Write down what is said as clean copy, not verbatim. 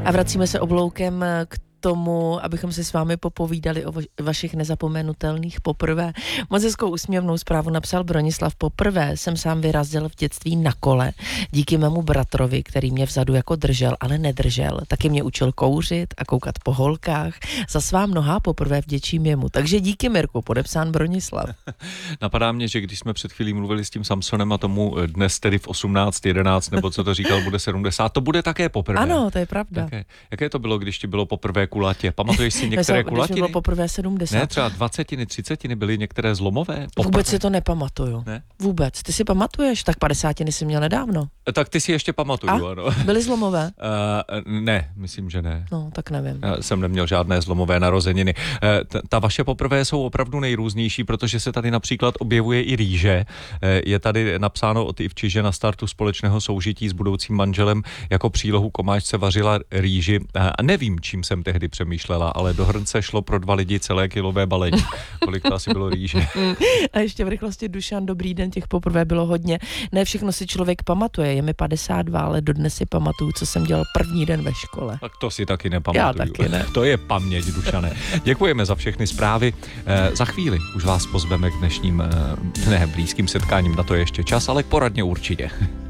A vracíme se obloukem k tomu, abychom si s vámi popovídali o vašich nezapomenutelných poprvé. Moc hezkou úsměvnou zprávu napsal Bronislav. Poprvé jsem sám vyrazil v dětství na kole díky mému bratrovi, který mě vzadu jako držel, ale nedržel. Taky mě učil kouřit a koukat po holkách. Za svá mnohá poprvé vděčím jemu. Takže díky, Mirku, podepsán Bronislav. Napadá mě, že když jsme před chvílí mluvili s tím Samsonem a tomu dnes tedy v 18:11, nebo co to říkal, bude 70, to bude také poprvé. Ano, to je pravda. Jaké to bylo, když ti bylo poprvé kulatě? Pamatuješ si některé kulatiny? Když bylo poprvé 70. Ne, třeba 20, 30 byly některé zlomové? Poprvé. Vůbec si to nepamatuju. Ne? Vůbec. Ty si pamatuješ? Tak 50 jsi měl nedávno. Tak ty si ještě pamatuju, ano. Byly zlomové? Ne, myslím, že ne. No, tak nevím. Já jsem neměl žádné zlomové narozeniny. Ta vaše poprvé jsou opravdu nejrůznější, protože se tady například objevuje i rýže. Je tady napsáno od Ivči, že na startu společného soužití s budoucím manželem jako přílohu komáčce vařila rýži. A nevím, čím jsem tehdy přemýšlela, ale do hrnce šlo pro 2 lidi celé kilové balení. Kolik to asi bylo rýže. A ještě v rychlosti, Dušan, dobrý den, těch poprvé bylo hodně. Ne všechno si člověk pamatuje, je mi 52, ale dodnes si pamatuju, co jsem dělal první den ve škole. Tak to si taky nepamatuju. Já taky ne. To je paměť, Dušane. Děkujeme za všechny zprávy. Za chvíli už vás pozveme k dnešním blízkým setkáním, na to je ještě čas, ale k poradně určitě.